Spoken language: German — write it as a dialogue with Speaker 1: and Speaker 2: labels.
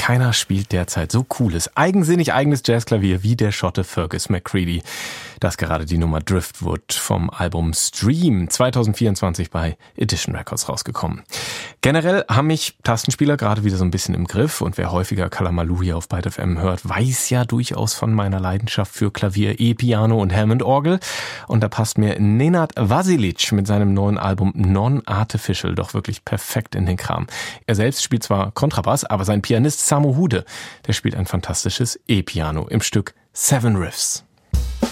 Speaker 1: Keiner spielt derzeit so cooles, eigensinnig eigenes Jazzklavier wie der Schotte Fergus McCready. Das ist gerade die Nummer Driftwood vom Album Stream 2024 bei Edition Records rausgekommen. Generell haben mich Tastenspieler gerade wieder so ein bisschen im Griff und wer häufiger Kalamaloo hier auf Byte FM hört, weiß ja durchaus von meiner Leidenschaft für Klavier, E-Piano und Hammond-Orgel. Und da passt mir Nenad Vasilic mit seinem neuen Album Non-Artificial doch wirklich perfekt in den Kram. Er selbst spielt zwar Kontrabass, aber sein Pianist Samu Hude, der spielt ein fantastisches E-Piano im Stück Seven Riffs.